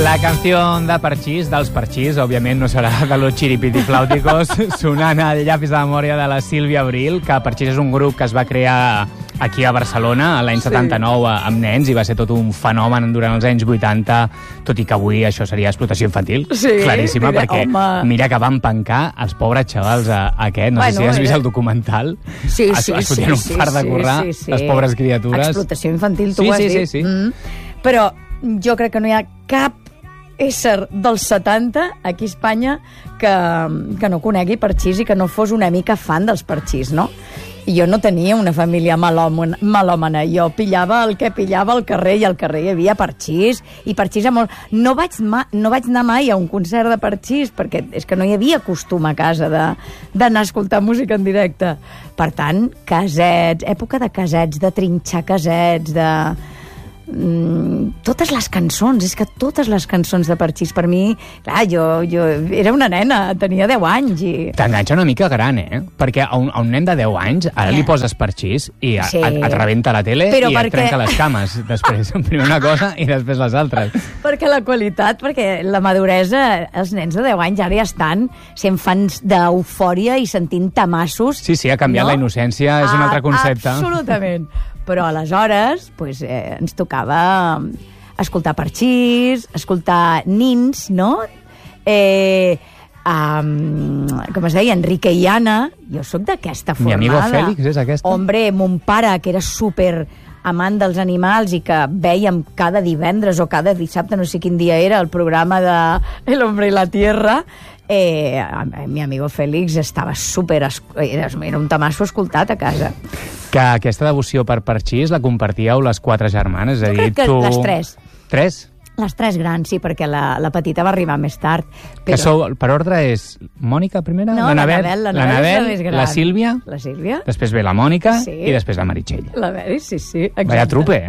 La canció de Parchís, dels Parchís, òbviament no serà de los chiripitiflàuticos, sonant al llapis de memòria de la Sílvia Abril, que Parchís és un grup que es va crear aquí a Barcelona l'any 79 amb nens i va ser tot un fenomen durant els anys 80, tot i que avui això seria explotació infantil, claríssima, perquè mira que van pencar els pobres xavals aquest, no sé si has vist el documental, es fotien un fart de currar, les pobres criatures. Explotació infantil, tu ho has dit. Sí. Però jo crec que no hi ha cap ésser dels 70 aquí a Espanya que no conegui Parchís i que no fos una mica fan dels Parchís, no? I jo no tenia una família malòmana. Jo pillava el que pillava al carrer i al carrer hi havia Parchís. I Parchís no vaig anar mai a un concert de Parchís perquè és que no hi havia costum a casa d'anar a escoltar música en directe. Per tant, casets, època de casets, de trinxar casets, de... totes les cançons, és que totes les cançons de Parchís per mi, clar, jo era una nena, tenia 10 anys i... T'enganxa una mica gran, perquè a un nen de 10 anys ara li poses Parchís i et rebenta la tele i et trenca les cames després, primer una cosa i després les altres. Perquè la qualitat, perquè la maduresa, els nens de 10 anys ara ja estan sent fans d'eufòria i sentint tamassos. Sí, ha canviat la innocència, és un altre concepte. Absolutament. Però aleshores ens tocava escoltar Parchís, escoltar nins, no? Com es deia, Enrique i Anna. Jo sóc d'aquesta formada. Mi amigo Félix és aquesta? Hombre, mon pare, que era súper amant dels animals i que vèiem cada divendres o cada dissabte, no sé quin dia era, el programa de El hombre y la tierra, mi amigo Félix estava súper... Era un tamasso escoltat a casa. Que aquesta devoció per Parchís la compartíeu les 4 germanes? És a dir, crec que les 3. 3? Les 3 grans, sí, perquè la petita va arribar més tard. Però... Que sou, per ordre és Mònica primera? No, l'Anabel és la més gran. La Sílvia? La Sílvia. Després ve la Mònica i després la Meritxell. La Meri, sí. Exacte. Vaya trupe,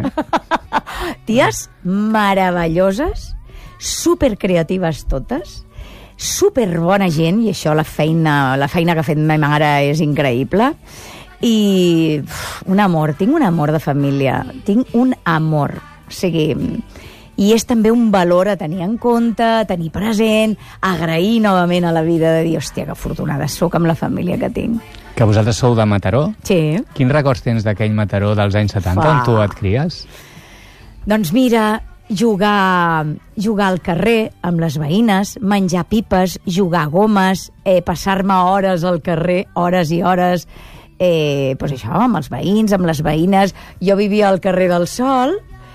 Ties meravelloses, supercreatives totes, superbona gent, i això la feina que ha fet ma mare és increïble. I un amor, tinc un amor de família, tinc un amor, o sigui, i és també un valor a tenir en compte, a tenir present, agrair novament a la vida de dir, hòstia, que afortunada soc amb la família que tinc. Que vosaltres sou de Mataró? Sí. Quins records tens d'aquell Mataró dels anys 70 on tu et cries? Doncs mira, jugar al carrer amb les veïnes, menjar pipes, jugar a gomes, passar-me hores al carrer, hores i hores, doncs això, amb els veïns, amb les veïnes. Jo vivia al carrer del Sol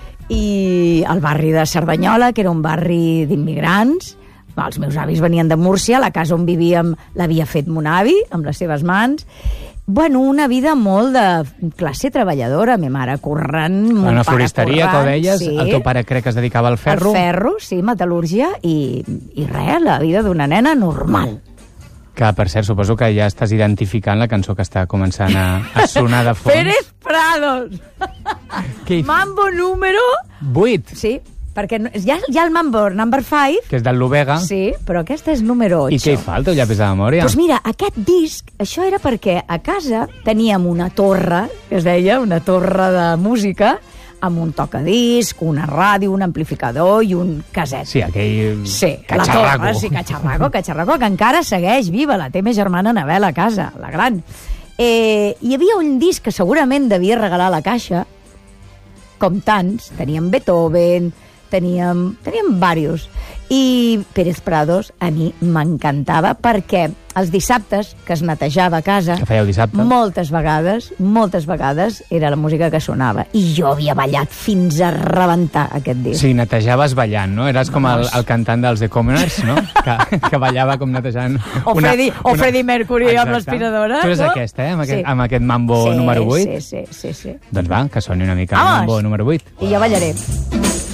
i al barri de Cerdanyola, que era un barri d'immigrants. Els meus avis venien de Múrcia, la casa on vivíem l'havia fet mon avi, amb les seves mans. Bueno, una vida molt de classe treballadora, ma mare currant, mon pare currant. Una floristeria, que ho deies, sí. El teu pare crec que es dedicava al ferro. Al ferro, sí, metal·lúrgia, i res, la vida d'una nena normal. Que, per cert, suposo que ja estàs identificant la cançó que està començant a sonar de fons. Pérez Prados! Mambo número... 8. Sí, perquè hi ha el Mambo number 5... Que és del Lubega. Sí, però aquesta és número 8. I què hi fa, el teu llapis de memòria? Doncs mira, aquest disc, això era perquè a casa teníem una torre, que es deia una torre de música, amb un tocadisc, una ràdio, un amplificador i un caset. Sí, aquell catxarraco. Sí, catxarraco, que encara segueix viva, la té ma germana Anabel a casa, la gran. Hi havia un disc que segurament devia regalar a la caixa, com tants, teníem Beethoven, teníem diversos. I Pérez Prados a mi m'encantava perquè els dissabtes, que es netejava a casa, que fèieu dissabte, moltes vegades era la música que sonava. I jo havia ballat fins a rebentar aquest disc. Sí, netejaves ballant, no? Eres com el cantant dels The Commoners, no? que ballava com netejant... O Freddie Mercury amb l'aspiradora. Tu eres aquesta, amb aquest Mambo número 8? Sí. Doncs va, que soni una mica el Mambo número 8. I jo ballaré.